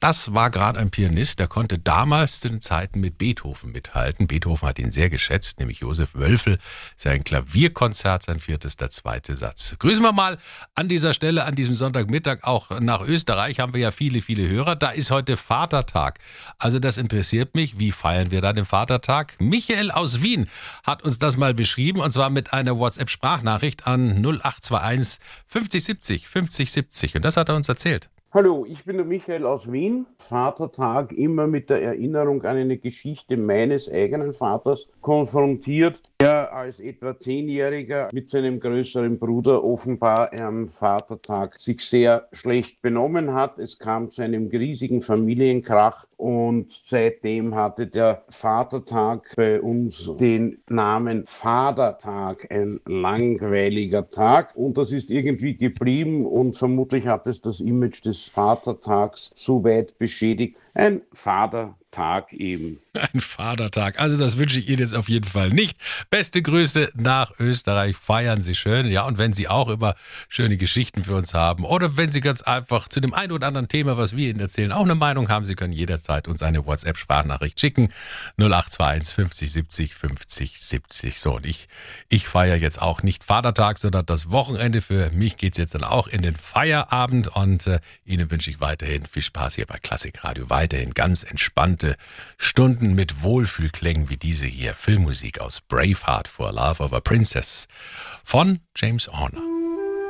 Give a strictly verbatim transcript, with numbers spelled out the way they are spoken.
Das war gerade ein Pianist, der konnte damals zu den Zeiten mit Beethoven mithalten. Beethoven hat ihn sehr geschätzt, nämlich Josef Wölfel. Sein Klavierkonzert, sein viertes, der zweite Satz. Grüßen wir mal an dieser Stelle, an diesem Sonntagmittag auch nach Österreich. Haben wir ja viele, viele Hörer. Da ist heute Vatertag. Also das interessiert mich. Wie feiern wir da den Vatertag? Michael aus Wien hat uns das mal beschrieben, und zwar mit einer WhatsApp-Sprachnachricht an null acht zwei eins fünfzig siebzig fünfzig siebzig. Und das hat er uns erzählt. Hallo, ich bin der Michael aus Wien. Vatertag immer mit der Erinnerung an eine Geschichte meines eigenen Vaters konfrontiert, der als etwa Zehnjähriger mit seinem größeren Bruder offenbar am Vatertag sich sehr schlecht benommen hat. Es kam zu einem riesigen Familienkrach und seitdem hatte der Vatertag bei uns den Namen Vatertag, ein langweiliger Tag. Und das ist irgendwie geblieben und vermutlich hat es das Image des Vatertags so weit beschädigt. Ein Vatertag eben. Ein Vatertag. Also das wünsche ich Ihnen jetzt auf jeden Fall nicht. Beste Grüße nach Österreich. Feiern Sie schön. Ja, und wenn Sie auch immer schöne Geschichten für uns haben oder wenn Sie ganz einfach zu dem einen oder anderen Thema, was wir Ihnen erzählen, auch eine Meinung haben, Sie können jederzeit uns eine WhatsApp-Sprachnachricht schicken. null acht zwei eins fünfzig siebzig fünfzig siebzig. So, und ich, ich feiere jetzt auch nicht Vatertag, sondern das Wochenende. Für mich geht es jetzt dann auch in den Feierabend und äh, Ihnen wünsche ich weiterhin viel Spaß hier bei Klassikradio. Weiterhin ganz entspannte Stunden mit Wohlfühlklängen wie diese hier. Filmmusik aus Braveheart for Love of a Princess von James Horner.